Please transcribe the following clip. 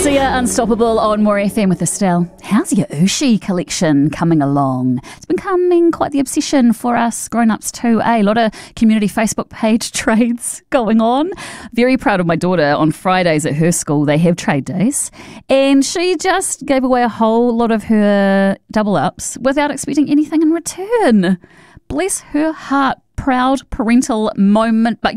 Sia Unstoppable on More FM with Estelle. How's your Ushi collection coming along? It's becoming quite the obsession for us grown-ups too. A lot of community Facebook page trades going on. Very proud of my daughter. On Fridays at her school, they have trade days. And she just gave away a whole lot of her double-ups without expecting anything in return. Bless her heart. Proud parental moment. But